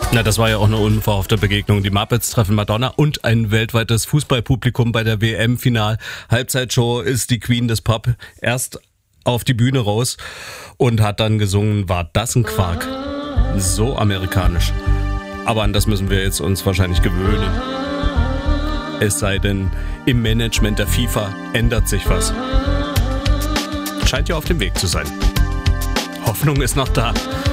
Na, das war ja auch eine unverhoffte Begegnung. Die Muppets treffen Madonna und ein weltweites Fußballpublikum bei der WM-Final-Halbzeitshow ist die Queen des Pop erst auf die Bühne raus und hat dann gesungen, war das ein Quark. So amerikanisch. Aber an das müssen wir jetzt uns wahrscheinlich gewöhnen. Es sei denn, im Management der FIFA ändert sich was. Scheint ja auf dem Weg zu sein. Hoffnung ist noch da.